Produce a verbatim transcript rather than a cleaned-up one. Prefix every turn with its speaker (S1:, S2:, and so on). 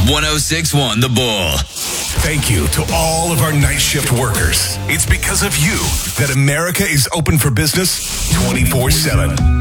S1: one oh six point one The Bull.
S2: Thank you to all of our night shift workers. It's because of you that America is open for business twenty-four seven.